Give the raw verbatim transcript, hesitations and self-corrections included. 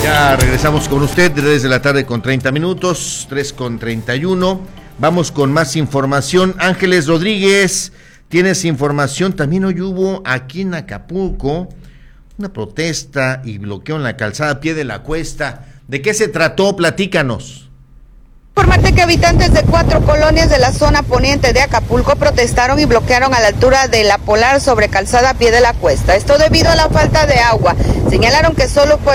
Ya regresamos con usted desde la tarde con treinta minutos, tres con treinta y uno. Vamos con más información. Ángeles Rodríguez, tienes información. También hoy hubo aquí en Acapulco una protesta y bloqueo en la calzada a pie de la cuesta. ¿De qué se trató? Platícanos. Informarte que habitantes de cuatro colonias de la zona poniente de Acapulco protestaron y bloquearon a la altura de La Polar sobre calzada a pie de la cuesta. Esto debido a la falta de agua. Señalaron que solo fue